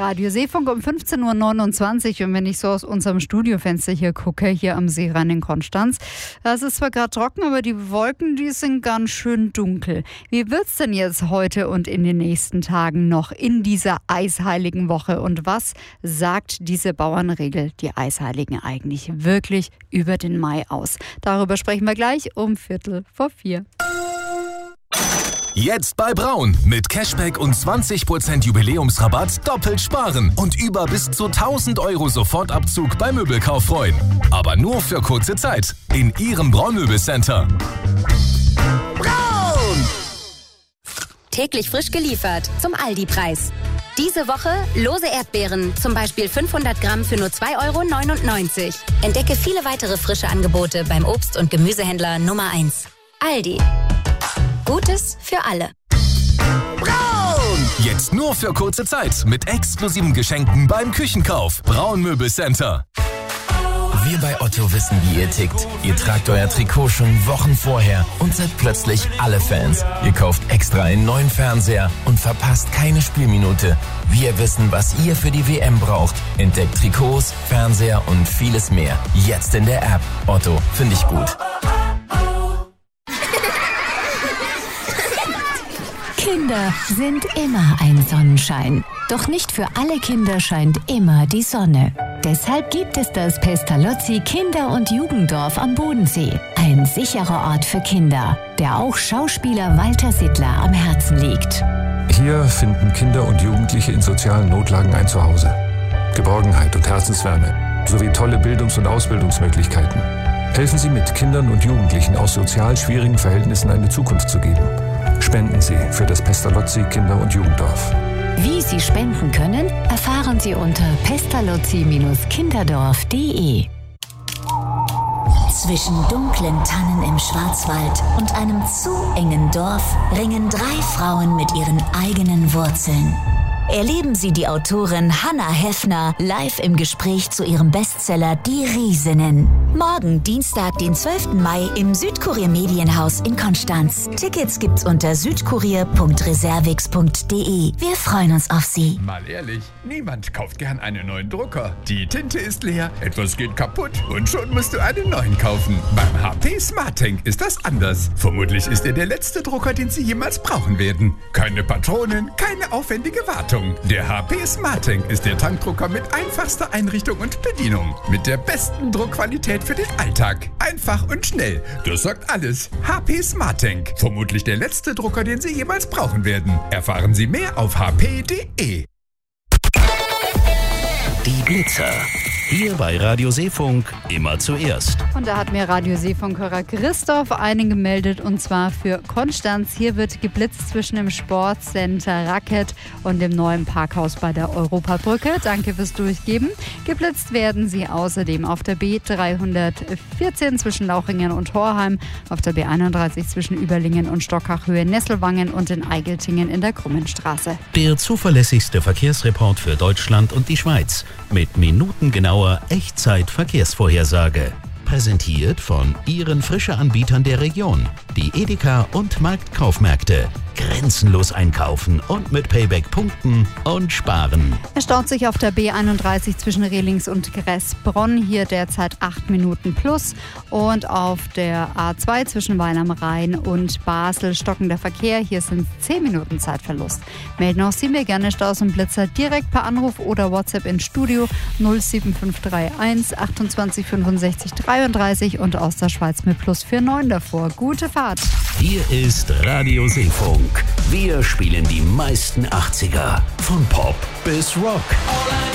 Radio Seefunk um 15.29 Uhr. Und wenn ich so aus unserem Studiofenster hier gucke, hier am Seerhein in Konstanz, es ist zwar gerade trocken, aber die Wolken, die sind ganz schön dunkel. Wie wird's denn jetzt heute und in den nächsten Tagen noch in dieser eisheiligen Woche? Und was sagt diese Bauernregel, die Eisheiligen, eigentlich wirklich über den Mai aus? Darüber sprechen wir gleich um 3:45. Jetzt bei Braun. Mit Cashback und 20% Jubiläumsrabatt doppelt sparen und über bis zu 1.000 € Sofortabzug beim Möbelkauf freuen. Aber nur für kurze Zeit. In Ihrem Braun-Möbelcenter. Braun! Täglich frisch geliefert zum Aldi-Preis. Diese Woche lose Erdbeeren, zum Beispiel 500 Gramm für nur 2,99 €. Entdecke viele weitere frische Angebote beim Obst- und Gemüsehändler Nummer 1. Aldi. Gutes für alle. Braun! Jetzt nur für kurze Zeit mit exklusiven Geschenken beim Küchenkauf. Braun-Möbelcenter. Wir bei Otto wissen, wie ihr tickt. Ihr tragt euer Trikot schon Wochen vorher und seid plötzlich alle Fans. Ihr kauft extra einen neuen Fernseher und verpasst keine Spielminute. Wir wissen, was ihr für die WM braucht. Entdeckt Trikots, Fernseher und vieles mehr. Jetzt in der App. Otto, finde ich gut. Kinder sind immer ein Sonnenschein. Doch nicht für alle Kinder scheint immer die Sonne. Deshalb gibt es das Pestalozzi Kinder- und Jugenddorf am Bodensee. Ein sicherer Ort für Kinder, der auch Schauspieler Walter Sittler am Herzen liegt. Hier finden Kinder und Jugendliche in sozialen Notlagen ein Zuhause. Geborgenheit und Herzenswärme sowie tolle Bildungs- und Ausbildungsmöglichkeiten. Helfen Sie mit, Kindern und Jugendlichen aus sozial schwierigen Verhältnissen eine Zukunft zu geben. Spenden Sie für das Pestalozzi Kinder- und Jugenddorf. Wie Sie spenden können, erfahren Sie unter pestalozzi-kinderdorf.de. Zwischen dunklen Tannen im Schwarzwald und einem zu engen Dorf ringen 3 Frauen mit ihren eigenen Wurzeln. Erleben Sie die Autorin Hannah Heffner live im Gespräch zu ihrem Bestseller Die Riesinnen. Morgen, Dienstag, den 12. Mai im Südkurier Medienhaus in Konstanz. Tickets gibt's unter südkurier.reservix.de. Wir freuen uns auf Sie. Mal ehrlich, niemand kauft gern einen neuen Drucker. Die Tinte ist leer, etwas geht kaputt und schon musst du einen neuen kaufen. Beim HP SmartTank ist das anders. Vermutlich ist er der letzte Drucker, den Sie jemals brauchen werden. Keine Patronen, keine aufwendige Wartung. Der HP SmartTank ist der Tankdrucker mit einfachster Einrichtung und Bedienung. Mit der besten Druckqualität für den Alltag. Einfach und schnell. Das sagt alles. HP SmartTank. Vermutlich der letzte Drucker, den Sie jemals brauchen werden. Erfahren Sie mehr auf hp.de. Die Blitzer. Hier bei Radio Seefunk immer zuerst. Und da hat mir Radio Seefunk-Hörer Christoph einen gemeldet, und zwar für Konstanz. Hier wird geblitzt zwischen dem Sportcenter Racket und dem neuen Parkhaus bei der Europabrücke. Danke fürs Durchgeben. Geblitzt werden sie außerdem auf der B314 zwischen Lauchringen und Horheim, auf der B31 zwischen Überlingen und Stockachhöhe, Nesselwangen und in Eigeltingen in der Krummenstraße. Der zuverlässigste Verkehrsreport für Deutschland und die Schweiz mit minutengenauer Echtzeit-Verkehrsvorhersage. Präsentiert von Ihren Frische-Anbietern der Region, die Edeka und Marktkaufmärkte. Grenzenlos einkaufen und mit Payback punkten und sparen. Es staut sich auf der B31 zwischen Rehlings und Gressbronn, hier derzeit 8 Minuten plus. Und auf der A2 zwischen Weil am Rhein und Basel stockender Verkehr, hier sind 10 Minuten Zeitverlust. Melden auch Sie mir gerne Staus und Blitzer direkt per Anruf oder WhatsApp ins Studio 07531 28 65 33 und aus der Schweiz mit +49 davor. Gute Fahrt! Hier ist Radio Seefunk. Wir spielen die meisten 80er. Von Pop bis Rock.